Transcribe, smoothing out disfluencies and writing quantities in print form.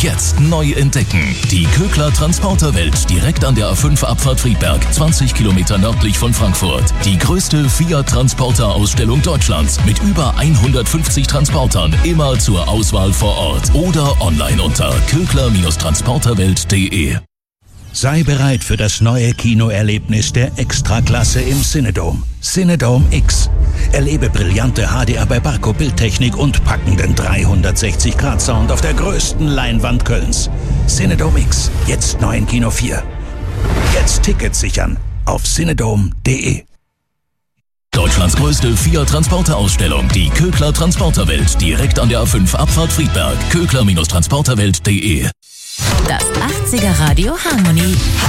Jetzt neu entdecken. Die Kögler Transporterwelt direkt an der A5-Abfahrt Friedberg, 20 Kilometer nördlich von Frankfurt. Die größte Fiat-Transporter-Ausstellung Deutschlands mit über 150 Transportern, immer zur Auswahl vor Ort oder online unter kögler-transporterwelt.de. Sei bereit für das neue Kinoerlebnis der Extraklasse im Cinedome. Cinedome X. Erlebe brillante HDR bei Barco Bildtechnik und packenden 360-Grad-Sound auf der größten Leinwand Kölns. Cinedome X. Jetzt neu in Kino 4. Jetzt Tickets sichern auf cinedome.de. Deutschlands größte Fiat-Transporter-Ausstellung, die Kögler Transporterwelt, direkt an der A5-Abfahrt Friedberg. kögler-transporterwelt.de. Das 80er Radio Harmony.